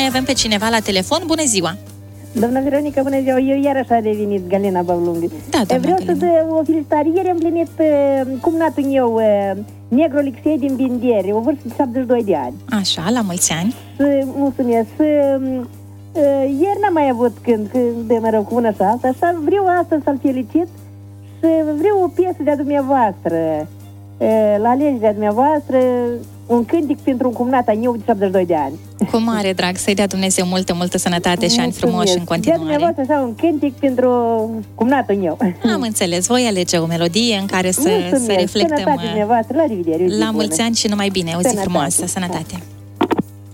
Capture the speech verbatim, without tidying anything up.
Mai avem pe cineva la telefon. Bună ziua! Doamna Veronica, bună ziua! Eu iarăși a revenit Galina Bavlunghi. Da, Vreau să dă o felicitare. Ieri am plinit uh, cumnatul meu, uh, Negru Alexei din Binderi, o vârstă de șaptezeci și doi de ani. Așa, la mulți ani. Să, mulțumesc. Să, uh, ieri n-am mai avut când, când de mă rog cu una și asta, așa vreau astăzi să-l felicit și vreau o piesă de-a dumneavoastră, uh, la alegerea dumneavoastră, un cântec pentru un cumnat al meu de șaptezeci și doi de ani. Cu mare drag, să-i dea Dumnezeu multă, multă sănătate și ani frumoși în continuare. De dumneavoastră așa un cântec pentru cumnatul meu. Am înțeles, voi alege o melodie în care să, să reflectăm. Sănătate dumneavoastră, la revedere. La mulți ani și numai bine, o zi frumoasă, sănătate.